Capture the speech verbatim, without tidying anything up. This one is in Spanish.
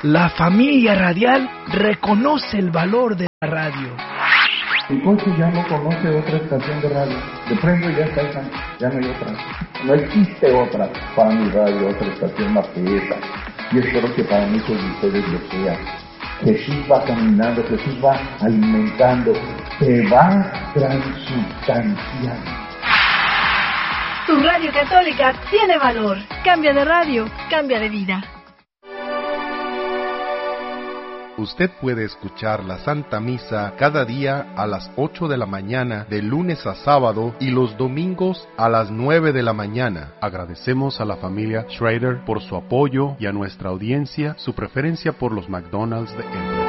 La familia radial reconoce el valor de la radio. Mi coche ya no conoce otra estación de radio. De pronto ya está esa, ya no hay otra. No existe otra para mi radio, otra estación más que esa. Y espero que para muchos de ustedes lo sea. Jesús va caminando, Jesús va alimentando, te va transustanciando. Tu radio católica tiene valor. Cambia de radio, cambia de vida. Usted puede escuchar la Santa Misa cada día a las ocho de la mañana, de lunes a sábado, y los domingos a las nueve de la mañana. Agradecemos a la familia Schrader por su apoyo y a nuestra audiencia su preferencia por los McDonald's de Embry.